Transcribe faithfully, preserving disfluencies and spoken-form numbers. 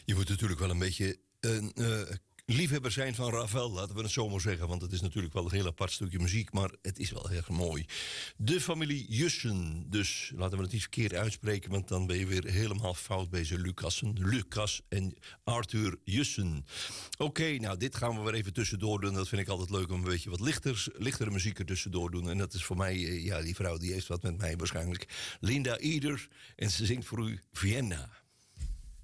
Je moet natuurlijk wel een beetje een uh, liefhebber zijn van Ravel, laten we het zo maar zeggen. Want het is natuurlijk wel een heel apart stukje muziek, maar het is wel erg mooi. De familie Jussen, dus laten we het niet verkeerd uitspreken, want dan ben je weer helemaal fout bezig. Lucassen, Lucas en Arthur Jussen. Oké, okay, nou dit gaan we weer even tussendoor doen. Dat vind ik altijd leuk om een beetje wat lichter, lichtere muziek er tussendoor doen. En dat is voor mij, ja, die vrouw die heeft wat met mij waarschijnlijk. Linda Eder, en ze zingt voor u Vienna.